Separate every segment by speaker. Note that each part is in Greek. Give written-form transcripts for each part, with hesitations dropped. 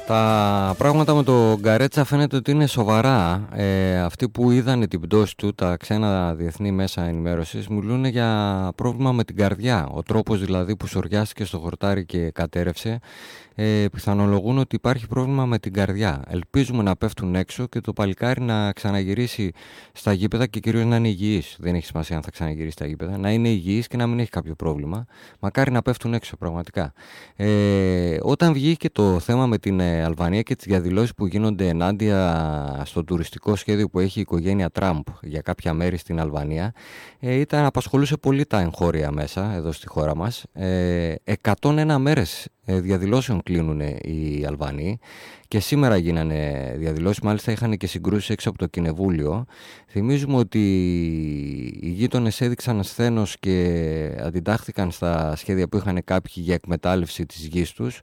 Speaker 1: Τα πράγματα με τον Γκαρέτσα φαίνεται ότι είναι σοβαρά. Αυτοί που είδαν την πτώση του, τα ξένα διεθνή μέσα ενημέρωσης, μιλούν για πρόβλημα με την καρδιά. Ο τρόπος δηλαδή που σοριάστηκε στο χορτάρι και κατέρευσε, πιθανολογούν ότι υπάρχει πρόβλημα με την καρδιά. Ελπίζουμε να πέφτουν έξω και το παλικάρι να ξαναγυρίσει στα γήπεδα και κυρίως να είναι υγιής. Δεν έχει σημασία αν θα ξαναγυρίσει στα γήπεδα. Να είναι υγιής και να μην έχει κάποιο πρόβλημα. Μακάρι να πέφτουν έξω πραγματικά. Όταν βγήκε το θέμα με την Αλβανία και τις διαδηλώσεις που γίνονται ενάντια στο τουριστικό σχέδιο που έχει η οικογένεια Τραμπ για κάποια μέρη στην Αλβανία, απασχολούσε πολύ τα εγχώρια μέσα εδώ στη χώρα μας. 101 μέρες διαδηλώσεων κλείνουν οι Αλβανοί και σήμερα γίνανε διαδηλώσεις, μάλιστα είχαν και συγκρούσεις έξω από το κοινοβούλιο. Θυμίζουμε ότι οι γείτονες έδειξαν σθένος και αντιτάχθηκαν στα σχέδια που είχαν κάποιοι για εκμετάλλευση της γης τους,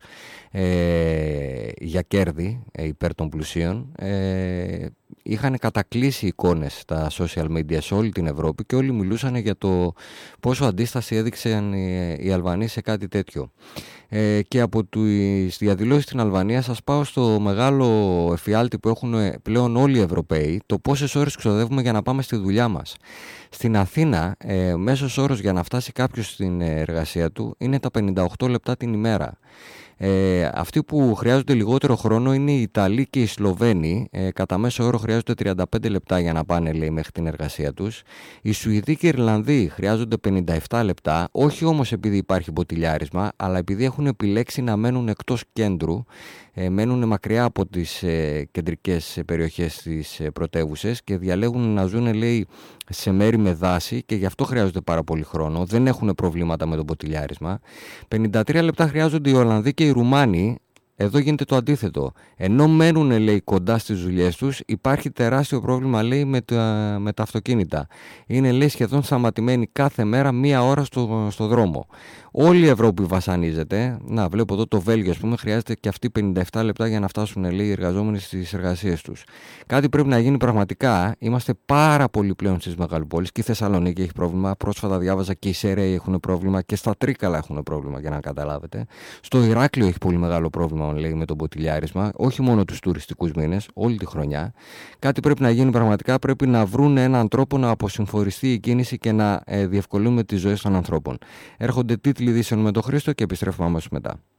Speaker 1: για κέρδη υπέρ των πλουσίων. Είχαν κατακλείσει εικόνες στα social media σε όλη την Ευρώπη και όλοι μιλούσαν για το πόσο αντίσταση έδειξαν οι Αλβανοί σε κάτι τέτοιο. Και από τις διαδηλώσεις στην Αλβανία σας πάω στο μεγάλο εφιάλτη που έχουν πλέον όλοι οι Ευρωπαίοι, το πόσες ώρες ξοδεύουμε για να πάμε στη δουλειά μας. Στην Αθήνα, μέσος όρος για να φτάσει κάποιος στην εργασία του είναι τα 58 λεπτά την ημέρα. Αυτοί που χρειάζονται λιγότερο χρόνο είναι οι Ιταλοί και οι Σλοβαίνοι. Κατά μέσο όρο χρειάζονται 35 λεπτά για να πάνε, λέει, μέχρι την εργασία τους. Οι Σουηδοί και οι Ιρλανδοί χρειάζονται 57 λεπτά, όχι όμως επειδή υπάρχει μποτιλιάρισμα, αλλά επειδή έχουν επιλέξει να μένουν εκτός κέντρου, μένουν μακριά από τις κεντρικές περιοχές της πρωτεύουσες και διαλέγουν να ζουν, λέει, σε μέρη με δάση και γι' αυτό χρειάζονται πάρα πολύ χρόνο. Δεν έχουν προβλήματα με το μποτιλιάρισμα. 53 λεπτά χρειάζονται οι Ολλανδοί και οι Ρουμάνοι. Εδώ γίνεται το αντίθετο. Ενώ μένουν, λέει, κοντά στις δουλειές τους, υπάρχει τεράστιο πρόβλημα, λέει, με τα αυτοκίνητα. Είναι, λέει, σχεδόν σταματημένοι κάθε μέρα μία ώρα στο δρόμο. Όλη η Ευρώπη βασανίζεται. Να, βλέπω εδώ το Βέλγιο, ας πούμε, χρειάζεται και αυτοί 57 λεπτά για να φτάσουν, λέει, οι εργαζόμενοι στις εργασίες τους. Κάτι πρέπει να γίνει πραγματικά. Είμαστε πάρα πολύ πλέον στις μεγαλοπόλεις. Και η Θεσσαλονίκη έχει πρόβλημα. Πρόσφατα διάβαζα και οι Σέρεοι έχουν πρόβλημα και στα Τρίκαλα έχουν πρόβλημα, για να καταλάβετε. Στο Ηράκλειο έχει πολύ μεγάλο πρόβλημα, λέει, με το μποτιλιάρισμα. Όχι μόνο τους τουριστικούς μήνες, όλη τη χρονιά. Κάτι πρέπει να γίνει πραγματικά. Πρέπει να βρουν έναν τρόπο να αποσυμφοριστεί η κίνηση και να διευκολύνουμε τις ζωές των ανθρώπων. Έρχονται τίτλοι ειδήσεων με τον Χρήστο και επιστρέφουμε αμέσως μετά.